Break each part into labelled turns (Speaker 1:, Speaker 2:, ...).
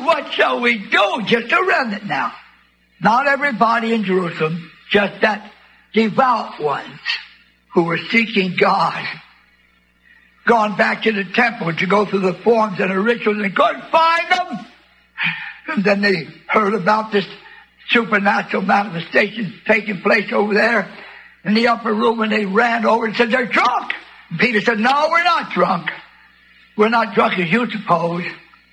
Speaker 1: Lord, what shall we do? Just a remnant now. Not everybody in Jerusalem, just that devout ones who were seeking God. Gone back to the temple to go through the forms and the rituals and couldn't find them. And then they heard about this supernatural manifestation taking place over there in the upper room, and they ran over and said, they're drunk. And Peter said, no, we're not drunk. We're not drunk as you suppose.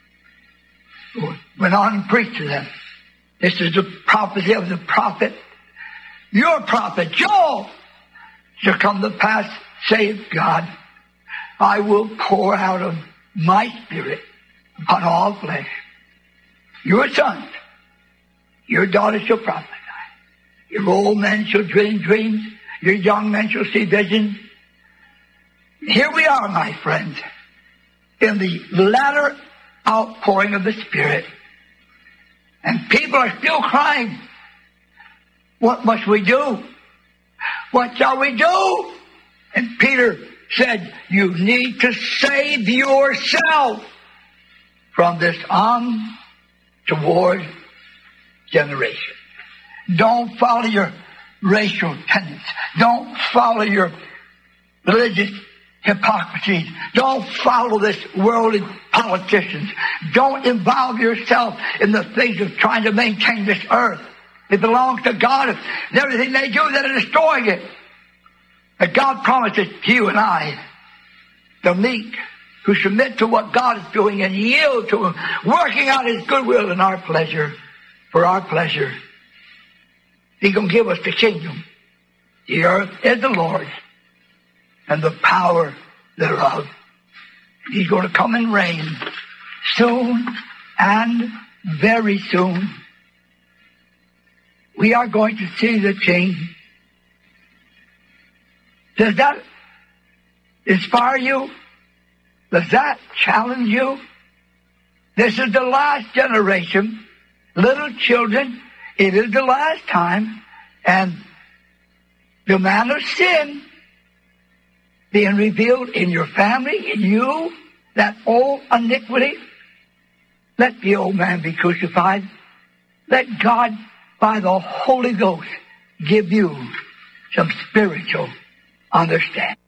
Speaker 1: Went on and preached to them. This is the prophecy of the prophet, your prophet, Joel. Shall come to pass, saith God, I will pour out of my spirit upon all flesh. Your sons, your daughters shall prophesy. Your old men shall dream dreams. Your young men shall see visions. Here we are, my friends, in the latter outpouring of the Spirit. And people are still crying. What must we do? What shall we do? And Peter said, you need to save yourself from this untoward generation. Don't follow your racial tenets. Don't follow your religious hypocrisies. Don't follow this worldly politicians. Don't involve yourself in the things of trying to maintain this earth. It belongs to God, and everything they do, they're destroying it. But God promises you and I, the meek, who submit to what God is doing and yield to Him, working out His goodwill in our pleasure, for our pleasure. He's going to give us the kingdom. The earth is the Lord's, and the power thereof. He's going to come and reign soon and very soon. We are going to see the King. Does that inspire you? Does that challenge you? This is the last generation. Little children, it is the last time. And the man of sin being revealed in your family, in you, that old iniquity. Let the old man be crucified. Let God, by the Holy Ghost, give you some spiritual understanding.